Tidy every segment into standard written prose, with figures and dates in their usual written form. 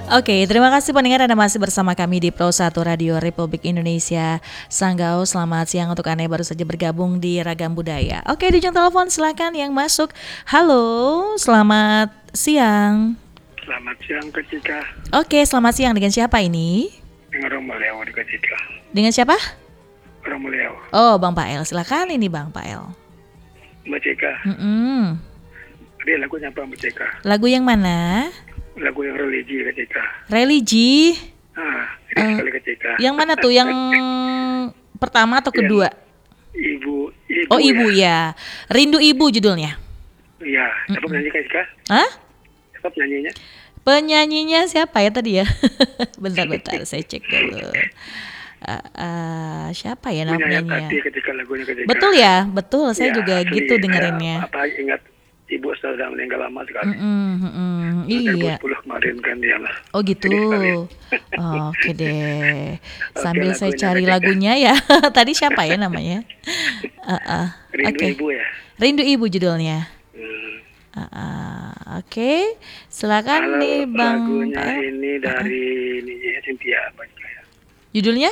Oke, terima kasih pendengar Anda masih bersama kami di Pro 1 Radio Republik Indonesia Sanggau. Selamat siang untuk Anda yang baru saja bergabung di Ragam Budaya. Oke, di ujung telepon silakan yang masuk. Halo, selamat siang. Selamat siang Kak Cika. Oke, selamat siang. Dengan siapa ini? Dengan Orang Mulyao di Kak Cika. Dengan siapa? Orang Mulyao. Oh, Bang Pael. Silakan ini Bang Pael. Mbak Cika. Ada lagunya apa Mbak Cika? Lagu yang mana? Lagu yang religi Kak Cika. Religi? Sekali Kak Cika. Yang mana tuh? Yang pertama atau kedua? Ibu Oh, Ibu ya. Rindu Ibu judulnya. Iya. Siapa penyanyi Kak Cika? Hah? Siapa penyanyinya? Penyanyinya siapa ya tadi ya? Bentar, saya cek dulu. Siapa ya namanya? Hati ketika lagunya Kak Cika. Betul ya, betul. Saya Ya, juga asli, gitu dengerinnya. Apa ingat ibu sudah meninggal lama sekali. Iya. 2010 kemarin kan dia lah. Oh gitu. Oke deh. Sambil Oke, saya lagunya cari Kak Cika. lagunya ya. Tadi siapa ya namanya? Rindu Oke. Ibu ya. Rindu Ibu judulnya. Oke. Silakan nih Bang Lagunya Pael. ini dari Niji Cynthia Mbak Cika ya. Judulnya?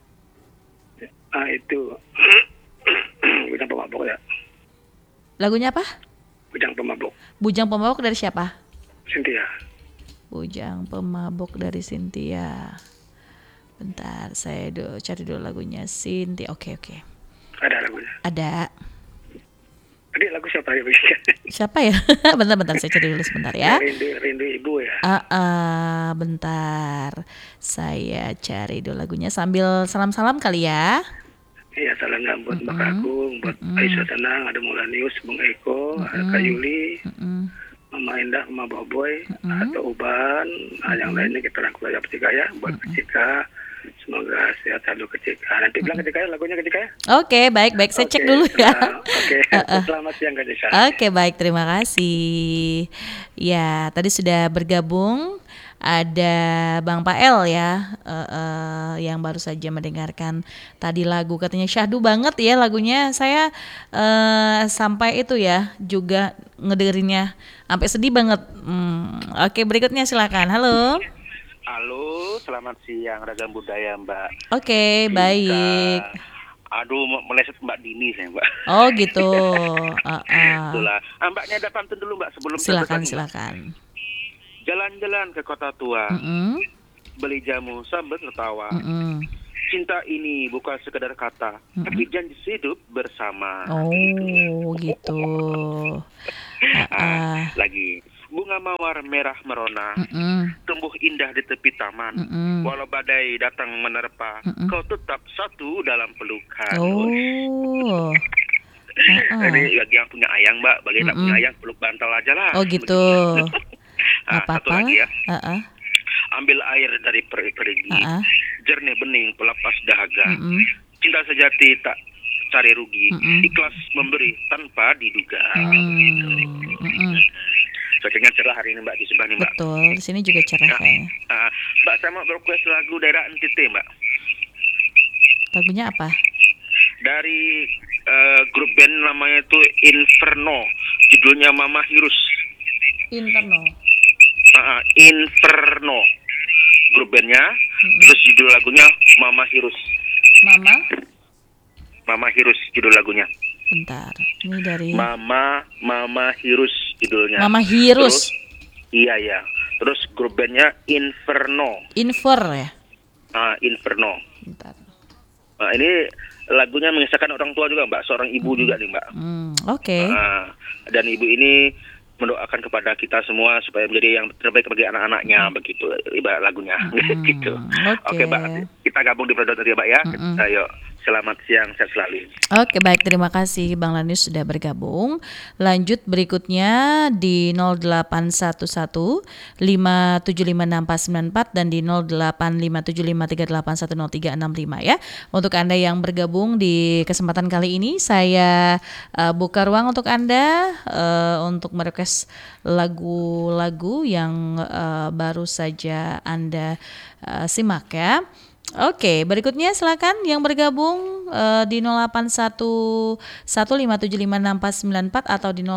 Itu Bujang Pemabok ya. Lagunya apa? Bujang Pemabok Bujang Pemabok dari siapa? Cynthia. Bujang Pemabok dari Cynthia. Bentar, saya cari dulu lagunya Cynthia. Oke. Ada lagunya. Ada. Tadi lagu siapa ya? Siapa ya? Bentar, saya cari dulu sebentar ya. Rindu Ibu ya. Bentar. Saya cari dulu lagunya sambil salam-salam kali ya. Iya, salam buat Mbak Agung, buat Aisyah Tenang, ada Mulanius, Bung Eko, ada Kak Yuli, Mama Indah, Mama Boboy, atau Uban, yang lainnya kita rangkul aja Cika ya, buat Cika. Semoga sehat selalu Kak Cika. Nanti bilang Kak Cika ya, lagunya Kak Cika ya. Oke, baik. Saya cek dulu ya. Oke, selamat siang Kak Cika. Oke, baik. Terima kasih. Ya, tadi sudah bergabung. Ada Bang Pael ya, yang baru saja mendengarkan tadi lagu, katanya syahdu banget ya lagunya. Saya sampai itu ya juga ngedengerinnya sampai sedih banget. Oke, berikutnya silakan. Halo. Halo, selamat siang Ragam Budaya Mbak. Oke, baik. Aduh, meleset Mbak Dini saya Mbak. Oh gitu. Itulah. Mbaknya ada pantun dulu Mbak sebelum Silakan. Jalan-jalan ke kota tua, beli jamu sambil tertawa. Cinta ini bukan sekedar kata, tapi janji hidup bersama. Oh gitu. Lagi bunga mawar merah merona, tumbuh indah di tepi taman. Walau badai datang menerpa, kau tetap satu dalam pelukan. Oh. Jadi bagi yang punya ayang Mbak, bagi yang tak punya ayang peluk bantal aja lah. Oh gitu. Satu lagi ya. Ambil air dari perigi, jernih bening pelepas dahaga. Cinta sejati tak cari rugi, ikhlas memberi tanpa diduga. Cuacanya cerah hari ini Mbak di sebelah nih Mbak. Betul, di sini juga cerah kayaknya. Mbak, saya mau request lagu daerah NTT Mbak. Lagunya apa? Dari grup band namanya itu Inferno, judulnya Mama Hirus. Inferno grup bandnya, terus judul lagunya Mama Hirus. Mama Hirus judul lagunya. Bentar, ini dari Mama Hirus judulnya. Mama Hirus. Terus, iya. Terus grup bandnya Inferno. Ya. Inferno. Bentar. Ini lagunya mengisahkan orang tua juga Mbak, seorang ibu juga nih Mbak. Oke. Dan ibu ini mendoakan kepada kita semua supaya menjadi yang terbaik bagi anak-anaknya, begitu ibarat lagunya. Gitu. Oke Mbak, kita gabung di produk ya Mbak ya. Ayo, selamat siang, sehat selalu. Oke, baik, terima kasih Bang Lanius sudah bergabung. Lanjut berikutnya di 0811 5756494 dan di 085753810365 ya. Untuk Anda yang bergabung di kesempatan kali ini, saya buka ruang untuk Anda untuk merequest lagu-lagu yang baru saja Anda simak ya. Oke, berikutnya silakan yang bergabung di 081157564494 atau di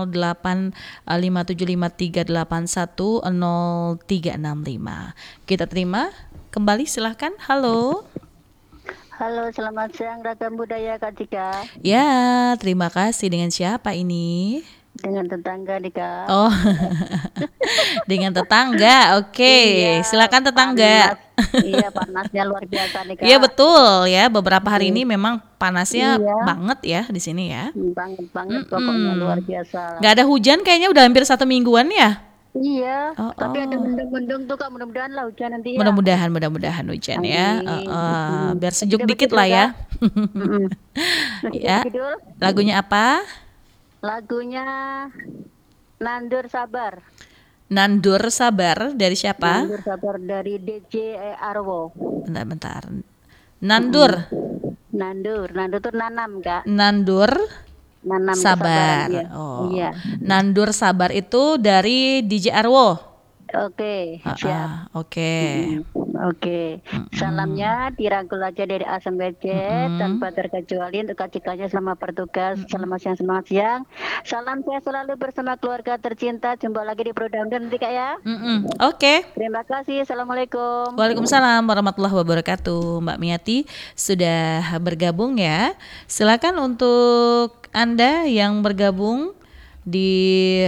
085753810365. Kita terima kembali, silahkan. Halo. Halo, selamat siang Ragam Budaya Kak Dika. Ya, terima kasih. Dengan siapa ini? Dengan tetangga nih Kak. Oh, dengan tetangga. Oke, Iya, silakan tetangga. Iya, panasnya luar biasa nih Kak. Iya betul ya, beberapa hari ini memang panasnya Iya. banget ya di sini ya. Banget pokoknya luar biasa. Nggak ada hujan kayaknya udah hampir 1 mingguan ya. Iya, Oh, tapi ada oh. mendung-mendung tuh Kak, mudah-mudahan lah hujan nanti ya. Mudah-mudahan hujan ya. Amin. Biar sejuk Sudah dikit betul, lah ya. Mm-mm. Ya. Judul Lagunya apa? lagunya Nandur Sabar. Nandur Sabar dari siapa? Nandur Sabar dari DJ Arwo. Bentar. Nandur Nandur tuh nanam Kak. Nandur Nanam Sabar. kesabaran, iya. Oh. Iya. Nandur Sabar itu dari DJ Arwo. Oke, siap. Oke. Oke. Salamnya dirangkul aja dari Asam Gadget tanpa terkecuali untuk kacikanya selama bertugas. Selamat siang. Salam saya selalu bersama keluarga tercinta. Jumpa lagi di program nanti Kak ya. Oke. Terima kasih. Assalamualaikum. Waalaikumsalam warahmatullahi wabarakatuh. Mbak Miati sudah bergabung ya. Silakan untuk Anda yang bergabung di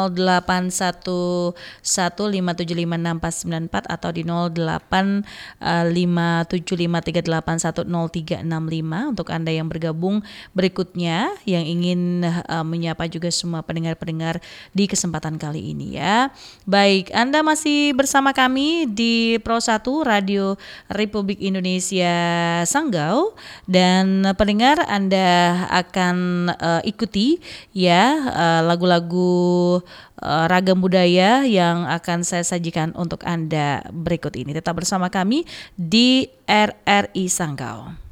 081157564494 atau di 085753810365 untuk Anda yang bergabung berikutnya yang ingin menyapa juga semua pendengar-pendengar di kesempatan kali ini ya. Baik, Anda masih bersama kami di Pro 1 Radio Republik Indonesia Sanggau, dan pendengar Anda akan ikuti ya lagu-lagu ragam budaya yang akan saya sajikan untuk Anda berikut ini. Tetap bersama kami di RRI Sanggau.